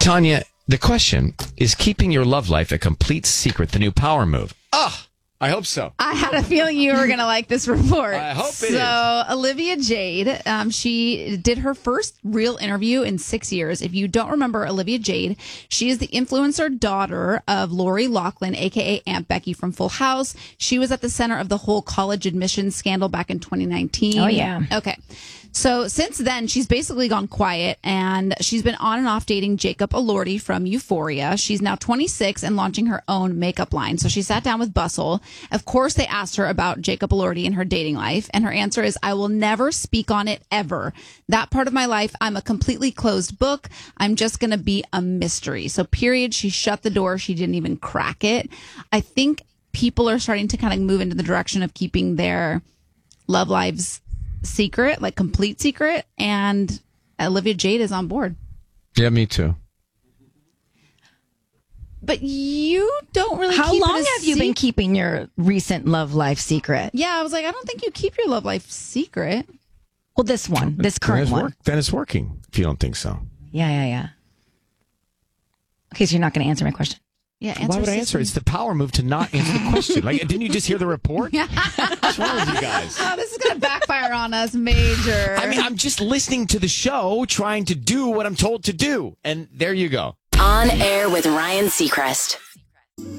Tanya, the question is keeping your love life a complete secret, the new power move. I hope so. I had a feeling you were going to like this report. I hope it is. So, Olivia Jade, she did her first real interview in 6 years. If you don't remember Olivia Jade, she is the influencer daughter of Lori Loughlin, a.k.a. Aunt Becky from Full House. She was at the center of the whole college admissions scandal back in 2019. Oh, yeah. Okay. So since then, she's basically gone quiet, and she's been on and off dating Jacob Elordi from Euphoria. She's now 26 and launching her own makeup line. So she sat down with Bustle. Of course, they asked her about Jacob Elordi and her dating life, and her answer is, I will never speak on it ever. That part of my life, I'm a completely closed book. I'm just going to be a mystery. So period, she shut the door. She didn't even crack it. I think people are starting to kind of move into the direction of keeping their love lives secret, like complete secret, and Olivia Jade is on board. Yeah, me too. But you don't really How keep long it have you been keeping your recent love life secret? Yeah, I was like, I don't think you keep your love life secret. Well, this current one. Then it's working, if you don't think so. Yeah. Okay, so you're not going to answer my question. Yeah, why would I answer? It's the power move to not answer the question. Like, didn't you just hear the report? Yeah. What's wrong with you guys? Oh, this is going to backfire on us major. I mean, I'm just listening to the show, trying to do what I'm told to do. And there you go. On Air with Ryan Seacrest.